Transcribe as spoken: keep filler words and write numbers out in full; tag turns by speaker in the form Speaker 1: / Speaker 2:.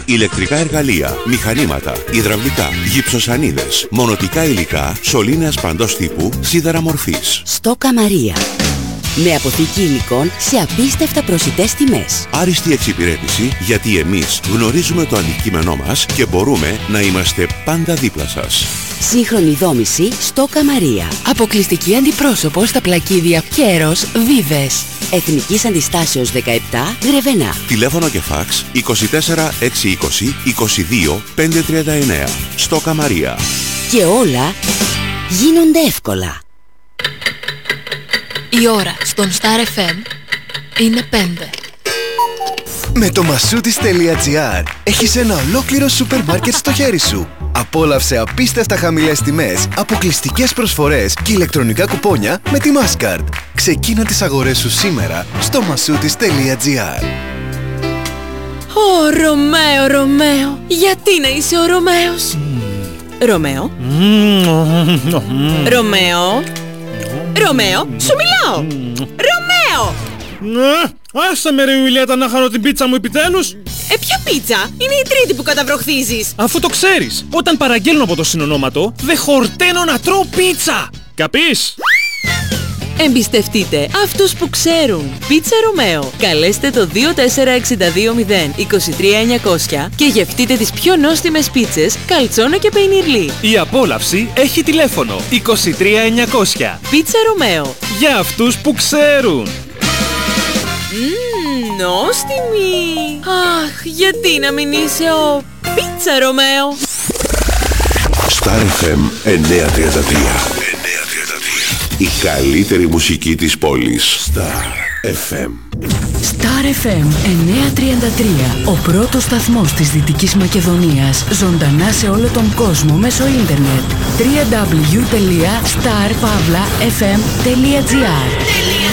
Speaker 1: ηλεκτρικά εργαλεία, μηχανήματα, υδραυλικά, γυψοσανίδες, μονοτικά υλικά, σωλήνες παντός τύπου, σίδερα μορφής.
Speaker 2: Στόκα Μαρία. Με αποθήκη υλικών σε απίστευτα προσιτές τιμές.
Speaker 1: Άριστη εξυπηρέτηση, γιατί εμείς γνωρίζουμε το αντικείμενό μας και μπορούμε να είμαστε πάντα δίπλα σας.
Speaker 2: Σύγχρονη δόμηση Στόκα Μαρία. Αποκλειστική αντιπρόσωπο στα πλακίδια Κέρος Βίβες. Εθνικής Αντιστάσεως δεκαεπτά, Γρεβενά.
Speaker 1: Τηλέφωνο και φάξ είκοσι τέσσερα εξακόσια είκοσι είκοσι δύο πεντακόσια τριάντα εννέα. Στόκα Μαρία.
Speaker 2: Και όλα γίνονται εύκολα.
Speaker 3: Η ώρα στον Star εφ εμ είναι πέντε.
Speaker 4: Με το Masoutis τελεία gr έχεις ένα ολόκληρο σούπερ μάρκετ στο χέρι σου. Απόλαυσε απίστευτα χαμηλές τιμές, αποκλειστικές προσφορές και ηλεκτρονικά κουπόνια με τη Mastercard. Ξεκίνα τις αγορές σου σήμερα στο Masoutis τελεία gr.
Speaker 3: Ω, Ρωμαίο, Ρωμαίο, γιατί να είσαι ο Ρωμαίος?
Speaker 5: Ρωμαίο. Ρωμαίο. Ρωμαίο, σου μιλάω! Ρωμαίο!
Speaker 6: Άσε με ρε Ιουλιέτα να χάνω την πίτσα μου επιτέλους!
Speaker 5: Ε, ποια πίτσα? Είναι η τρίτη που καταβροχθίζεις!
Speaker 6: Αφού το ξέρεις, όταν παραγγέλνω από το συνονόματο, δεν χορταίνω να τρώω πίτσα! Καπείς?
Speaker 5: Εμπιστευτείτε αυτούς που ξέρουν. Πίτσα Ρωμαίο. Καλέστε το δύο τέσσερα έξι δύο μηδέν είκοσι τρία εννιακόσια και γευτείτε τις πιο νόστιμες πίτσες, καλτσόνα και πεϊνιρλί.
Speaker 6: Η απόλαυση έχει τηλέφωνο είκοσι τρία εννιακόσια.
Speaker 5: Πίτσα Ρωμαίο.
Speaker 6: Για αυτούς που ξέρουν.
Speaker 5: Μμμ, νόστιμη. Αχ, γιατί να μην είσαι ο Πίτσα Ρωμαίο?
Speaker 1: Star εφ εμ εννιακόσια τριάντα τρία. Η καλύτερη μουσική της πόλης. Star εφ εμ.
Speaker 2: Star εφ εμ εννιακόσια τριάντα τρία. Ο πρώτος σταθμός της Δυτικής Μακεδονίας. Ζωντανά σε όλο τον κόσμο μέσω ίντερνετ. double-u double-u double-u τελεία star pavla f m τελεία gr